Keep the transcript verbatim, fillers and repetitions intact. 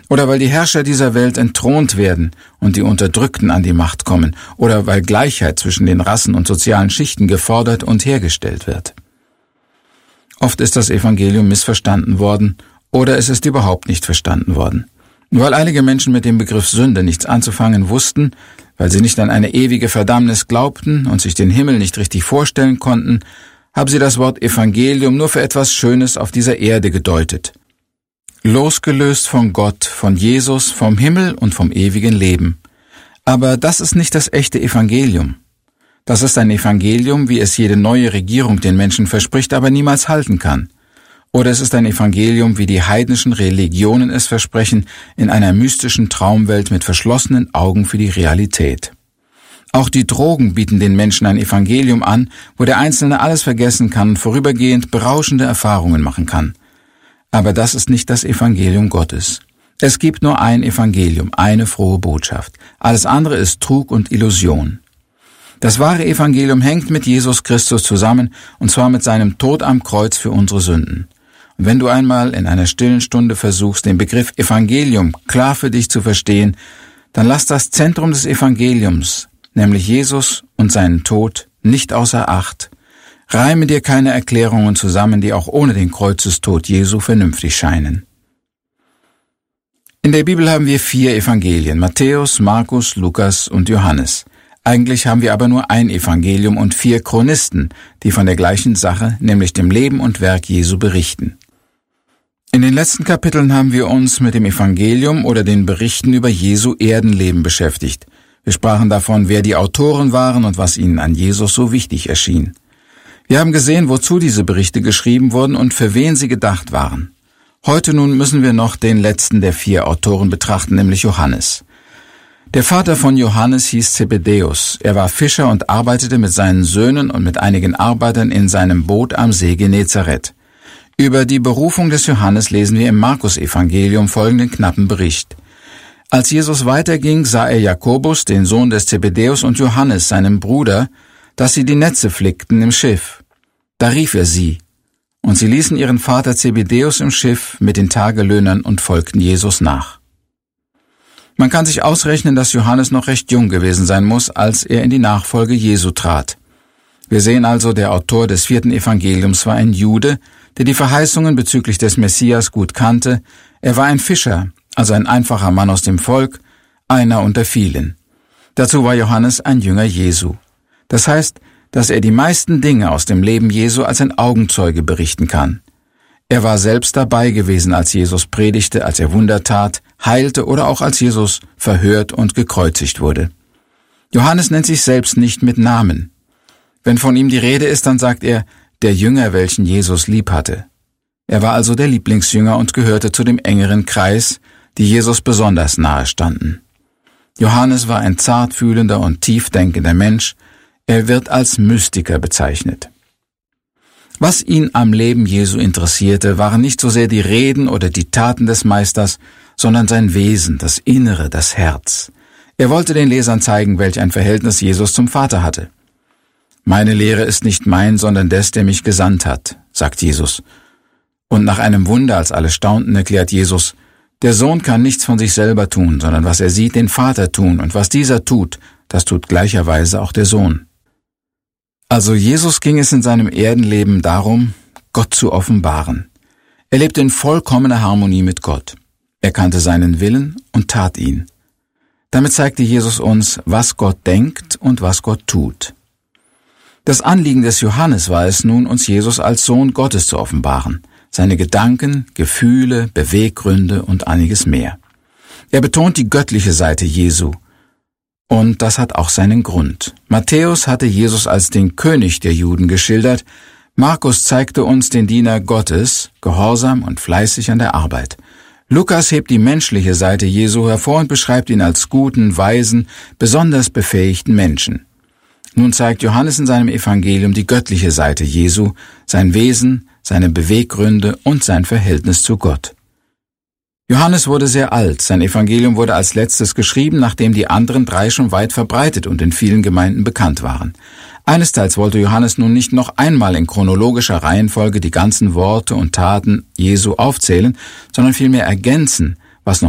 oder weil die Herrscher dieser Welt entthront werden und die Unterdrückten an die Macht kommen, oder weil Gleichheit zwischen den Rassen und sozialen Schichten gefordert und hergestellt wird. Oft ist das Evangelium missverstanden worden, oder es ist überhaupt nicht verstanden worden. Weil einige Menschen mit dem Begriff Sünde nichts anzufangen wussten, weil sie nicht an eine ewige Verdammnis glaubten und sich den Himmel nicht richtig vorstellen konnten, haben sie das Wort Evangelium nur für etwas Schönes auf dieser Erde gedeutet. Losgelöst von Gott, von Jesus, vom Himmel und vom ewigen Leben. Aber das ist nicht das echte Evangelium. Das ist ein Evangelium, wie es jede neue Regierung den Menschen verspricht, aber niemals halten kann. Oder es ist ein Evangelium, wie die heidnischen Religionen es versprechen, in einer mystischen Traumwelt mit verschlossenen Augen für die Realität. Auch die Drogen bieten den Menschen ein Evangelium an, wo der Einzelne alles vergessen kann und vorübergehend berauschende Erfahrungen machen kann. Aber das ist nicht das Evangelium Gottes. Es gibt nur ein Evangelium, eine frohe Botschaft. Alles andere ist Trug und Illusion. Das wahre Evangelium hängt mit Jesus Christus zusammen, und zwar mit seinem Tod am Kreuz für unsere Sünden. Und wenn du einmal in einer stillen Stunde versuchst, den Begriff Evangelium klar für dich zu verstehen, dann lass das Zentrum des Evangeliums, nämlich Jesus und seinen Tod, nicht außer Acht. Reime dir keine Erklärungen zusammen, die auch ohne den Kreuzestod Jesu vernünftig scheinen. In der Bibel haben wir vier Evangelien: Matthäus, Markus, Lukas und Johannes. Eigentlich haben wir aber nur ein Evangelium und vier Chronisten, die von der gleichen Sache, nämlich dem Leben und Werk Jesu, berichten. In den letzten Kapiteln haben wir uns mit dem Evangelium oder den Berichten über Jesu Erdenleben beschäftigt. Wir sprachen davon, wer die Autoren waren und was ihnen an Jesus so wichtig erschien. Wir haben gesehen, wozu diese Berichte geschrieben wurden und für wen sie gedacht waren. Heute nun müssen wir noch den letzten der vier Autoren betrachten, nämlich Johannes. Der Vater von Johannes hieß Zebedäus. Er war Fischer und arbeitete mit seinen Söhnen und mit einigen Arbeitern in seinem Boot am See Genezareth. Über die Berufung des Johannes lesen wir im Markus-Evangelium folgenden knappen Bericht. Als Jesus weiterging, sah er Jakobus, den Sohn des Zebedäus, und Johannes, seinen Bruder, dass sie die Netze flickten im Schiff. Da rief er sie, und sie ließen ihren Vater Zebedäus im Schiff mit den Tagelöhnern und folgten Jesus nach. Man kann sich ausrechnen, dass Johannes noch recht jung gewesen sein muss, als er in die Nachfolge Jesu trat. Wir sehen also, der Autor des vierten Evangeliums war ein Jude, der die Verheißungen bezüglich des Messias gut kannte. Er war ein Fischer, also ein einfacher Mann aus dem Volk, einer unter vielen. Dazu war Johannes ein Jünger Jesu. Das heißt, dass er die meisten Dinge aus dem Leben Jesu als ein Augenzeuge berichten kann. Er war selbst dabei gewesen, als Jesus predigte, als er Wunder tat, heilte oder auch als Jesus verhört und gekreuzigt wurde. Johannes nennt sich selbst nicht mit Namen. Wenn von ihm die Rede ist, dann sagt er, der Jünger, welchen Jesus lieb hatte. Er war also der Lieblingsjünger und gehörte zu dem engeren Kreis, die Jesus besonders nahe standen. Johannes war ein zartfühlender und tiefdenkender Mensch. Er wird als Mystiker bezeichnet. Was ihn am Leben Jesu interessierte, waren nicht so sehr die Reden oder die Taten des Meisters, sondern sein Wesen, das Innere, das Herz. Er wollte den Lesern zeigen, welch ein Verhältnis Jesus zum Vater hatte. Meine Lehre ist nicht mein, sondern des, der mich gesandt hat, sagt Jesus. Und nach einem Wunder, als alle staunten, erklärt Jesus, der Sohn kann nichts von sich selber tun, sondern was er sieht, den Vater tun, und was dieser tut, das tut gleicherweise auch der Sohn. Also Jesus ging es in seinem Erdenleben darum, Gott zu offenbaren. Er lebte in vollkommener Harmonie mit Gott. Er kannte seinen Willen und tat ihn. Damit zeigte Jesus uns, was Gott denkt und was Gott tut. Das Anliegen des Johannes war es nun, uns Jesus als Sohn Gottes zu offenbaren, seine Gedanken, Gefühle, Beweggründe und einiges mehr. Er betont die göttliche Seite Jesu. Und das hat auch seinen Grund. Matthäus hatte Jesus als den König der Juden geschildert. Markus zeigte uns den Diener Gottes, gehorsam und fleißig an der Arbeit. Lukas hebt die menschliche Seite Jesu hervor und beschreibt ihn als guten, weisen, besonders befähigten Menschen. Nun zeigt Johannes in seinem Evangelium die göttliche Seite Jesu, sein Wesen, seine Beweggründe und sein Verhältnis zu Gott. Johannes wurde sehr alt. Sein Evangelium wurde als letztes geschrieben, nachdem die anderen drei schon weit verbreitet und in vielen Gemeinden bekannt waren. Einesteils wollte Johannes nun nicht noch einmal in chronologischer Reihenfolge die ganzen Worte und Taten Jesu aufzählen, sondern vielmehr ergänzen,